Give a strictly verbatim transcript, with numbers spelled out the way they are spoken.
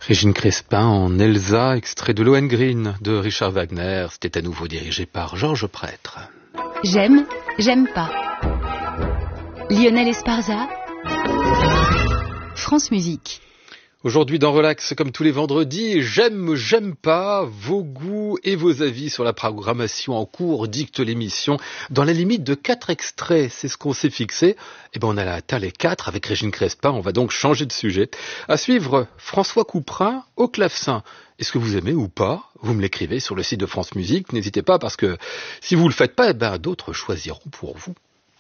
Régine Crespin en Elsa, extrait de Lohengrin de Richard Wagner. C'était à nouveau dirigé par Georges Prêtre. J'aime, j'aime pas. Lionel Esparza, France Musique. Aujourd'hui dans Relax, comme tous les vendredis, j'aime, j'aime pas, vos goûts et vos avis sur la programmation en cours dicte l'émission dans la limite de quatre extraits. C'est ce qu'on s'est fixé. Et ben on a atteint les quatre avec Régine Crespin. On va donc changer de sujet. À suivre, François Couperin au clavecin. Est-ce que vous aimez ou pas? Vous me l'écrivez sur le site de France Musique. N'hésitez pas parce que si vous le faites pas, eh ben d'autres choisiront pour vous.